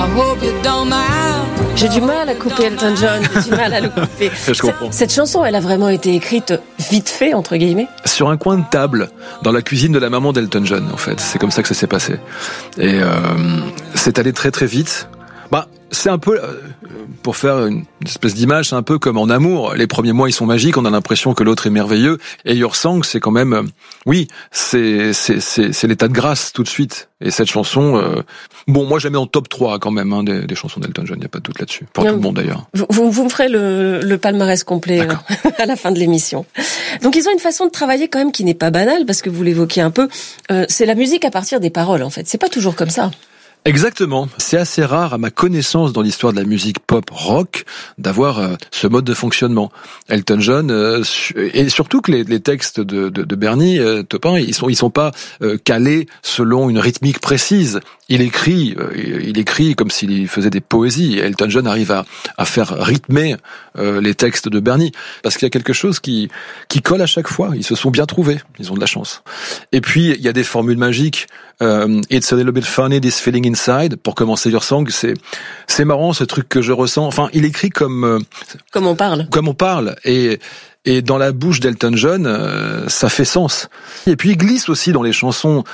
J'ai du mal à couper Elton John, j'ai du mal à le couper. Je comprends. Cette chanson, elle a vraiment été écrite vite fait, entre guillemets. Sur un coin de table, dans la cuisine de la maman d'Elton John, en fait. C'est comme ça que ça s'est passé. Et c'est allé très très vite. C'est un peu, pour faire une espèce d'image, c'est un peu comme en amour. Les premiers mois, ils sont magiques, on a l'impression que l'autre est merveilleux. Et Your Song, c'est quand même, oui, c'est l'état de grâce tout de suite. Et cette chanson, moi je la mets en top 3 quand même, des chansons d'Elton John, il n'y a pas de doute là-dessus. Pour tout le monde d'ailleurs. Vous me ferez le palmarès complet à la fin de l'émission. Donc ils ont une façon de travailler quand même qui n'est pas banale, parce que vous l'évoquiez un peu, c'est la musique à partir des paroles en fait. C'est pas toujours comme ça. Exactement. C'est assez rare, à ma connaissance, dans l'histoire de la musique pop rock, d'avoir ce mode de fonctionnement. Elton John, et surtout que les textes de Bernie Taupin, ils sont pas calés selon une rythmique précise. Il écrit comme s'il faisait des poésies. Elton John arrive à faire rythmer les textes de Bernie, parce qu'il y a quelque chose qui colle à chaque fois. Ils se sont bien trouvés. Ils ont de la chance. Et puis il y a des formules magiques. It's a little bit funny, this feeling inside. Pour commencer Your Song, c'est marrant ce truc que je ressens. Enfin, il écrit comme on parle. Comme on parle. Et dans la bouche d'Elton John, ça fait sens. Et puis il glisse aussi dans les chansons.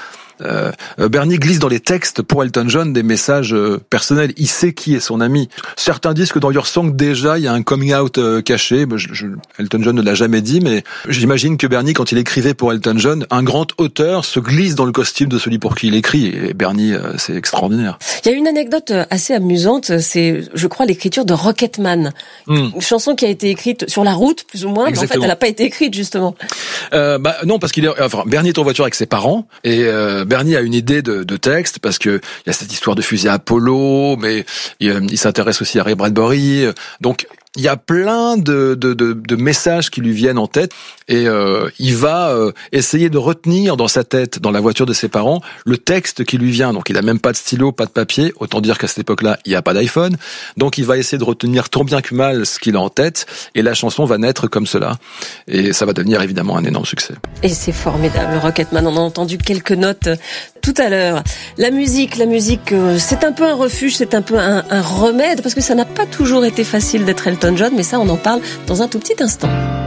Bernie glisse dans les textes pour Elton John des messages personnels. Il sait qui est son ami. Certains disent que dans Your Song, déjà, il y a un coming out caché. Elton John ne l'a jamais dit, mais j'imagine que Bernie, quand il écrivait pour Elton John, un grand auteur se glisse dans le costume de celui pour qui il écrit. Et Bernie, c'est extraordinaire. Il y a une anecdote assez amusante, c'est, je crois, l'écriture de Rocketman. Une chanson qui a été écrite sur la route, plus ou moins, mais en fait, elle n'a pas été écrite, justement. Non, parce Bernie est en voiture avec ses parents, et Bernie a une idée de texte, parce que il y a cette histoire de fusée Apollo, mais il s'intéresse aussi à Ray Bradbury, donc il y a plein de messages qui lui viennent en tête, et il va essayer de retenir dans sa tête, dans la voiture de ses parents, le texte qui lui vient. Donc il a même pas de stylo, pas de papier, autant dire qu'à cette époque-là, il n'y a pas d'iPhone. Donc il va essayer de retenir tant bien que mal ce qu'il a en tête, et la chanson va naître comme cela. Et ça va devenir évidemment un énorme succès. Et c'est formidable, Rocketman. On a entendu quelques notes tout à l'heure. La musique, c'est un peu un refuge, c'est un peu un remède, parce que ça n'a pas toujours été facile d'être Elton John, mais ça, on en parle dans un tout petit instant.